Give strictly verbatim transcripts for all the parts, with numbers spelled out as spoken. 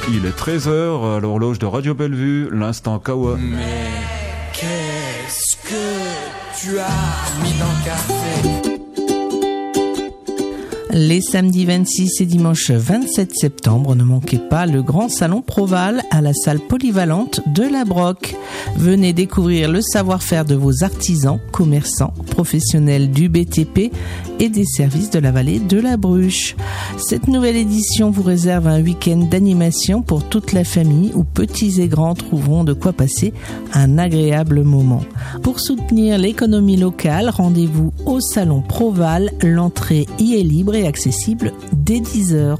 Il est treize heures à l'horloge de Radio Bellevue, l'instant Kawa. Mais qu'est-ce que tu as mis dans le café ? Les samedis vingt-six et dimanche vingt-sept septembre, ne manquez pas le grand salon Proval à la salle polyvalente de la Broc. Venez découvrir le savoir-faire de vos artisans, commerçants, professionnels du B T P et des services de la vallée de la Bruche. Cette nouvelle édition vous réserve un week-end d'animation pour toute la famille où petits et grands trouveront de quoi passer un agréable moment. Pour soutenir l'économie locale, rendez-vous au salon Proval. L'entrée y est libre et accessible dès dix heures.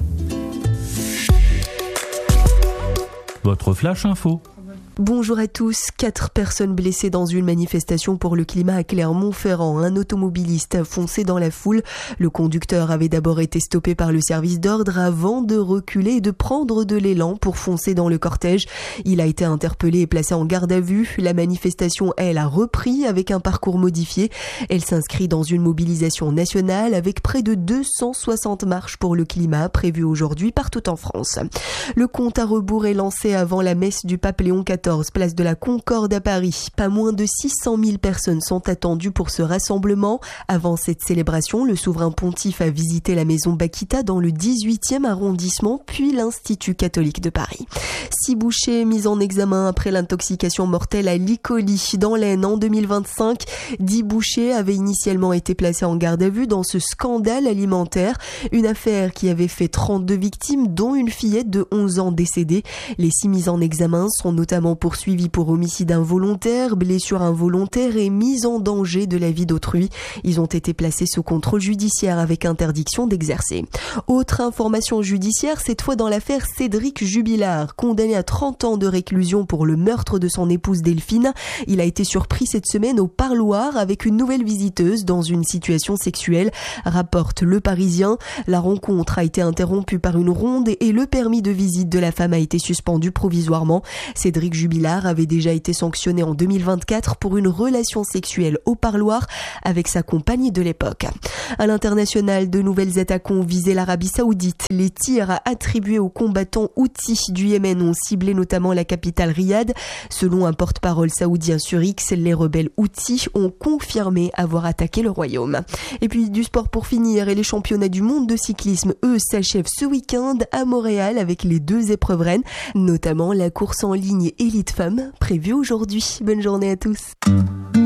Votre flash info. Bonjour à tous. Quatre personnes blessées dans une manifestation pour le climat à Clermont-Ferrand. Un automobiliste a foncé dans la foule. Le conducteur avait d'abord été stoppé par le service d'ordre avant de reculer et de prendre de l'élan pour foncer dans le cortège. Il a été interpellé et placé en garde à vue. La manifestation, elle, a repris avec un parcours modifié. Elle s'inscrit dans une mobilisation nationale avec près de deux cent soixante marches pour le climat prévues aujourd'hui partout en France. Le compte à rebours est lancé avant la messe du pape Léon quatorze. Place de la Concorde à Paris. Pas moins de six cent mille personnes sont attendues pour ce rassemblement. Avant cette célébration, le souverain pontife a visité la maison Bakita dans le dix-huitième arrondissement, puis l'Institut catholique de Paris. Six bouchers mis en examen après l'intoxication mortelle à l'E. coli dans l'Aisne en deux mille vingt-cinq. Dix bouchers avaient initialement été placés en garde à vue dans ce scandale alimentaire. Une affaire qui avait fait trente-deux victimes, dont une fillette de onze ans décédée. Les six mis en examen sont notamment poursuivis pour homicide involontaire, blessure involontaire et mise en danger de la vie d'autrui. Ils ont été placés sous contrôle judiciaire avec interdiction d'exercer. Autre information judiciaire, cette fois dans l'affaire Cédric Jubilard, condamné à trente ans de réclusion pour le meurtre de son épouse Delphine. Il a été surpris cette semaine au parloir avec une nouvelle visiteuse dans une situation sexuelle, rapporte Le Parisien. La rencontre a été interrompue par une ronde et le permis de visite de la femme a été suspendu provisoirement. Cédric Jubilard avait déjà été sanctionné en deux mille vingt-quatre pour une relation sexuelle au parloir avec sa compagne de l'époque. À l'international, de nouvelles attaques ont visé l'Arabie Saoudite. Les tirs attribués aux combattants Houthis du Yémen ont ciblé notamment la capitale Riyad. Selon un porte-parole saoudien sur X, les rebelles Houthis ont confirmé avoir attaqué le royaume. Et puis du sport pour finir, et les championnats du monde de cyclisme, eux, s'achèvent ce week-end à Montréal avec les deux épreuves reines, notamment la course en ligne Élite Femmes prévue aujourd'hui. Bonne journée à tous.